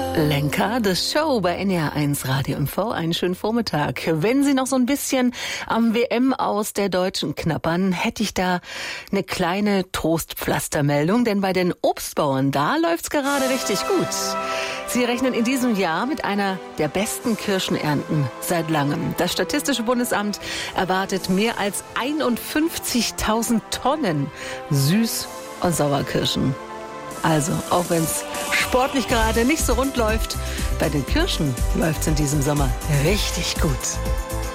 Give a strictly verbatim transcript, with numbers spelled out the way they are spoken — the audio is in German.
Lenker, The Show bei N D R eins Radio M V. Einen schönen Vormittag. Wenn Sie noch so ein bisschen am W M aus der Deutschen knappern, hätte ich da eine kleine Trostpflastermeldung, denn bei den Obstbauern, da läuft's gerade richtig gut. Sie rechnen in diesem Jahr mit einer der besten Kirschenernten seit langem. Das Statistische Bundesamt erwartet mehr als einundfünfzigtausend Tonnen Süß- und Sauerkirschen. Also, auch wenn es sportlich gerade nicht so rund läuft, bei den Kirschen läuft es in diesem Sommer richtig gut.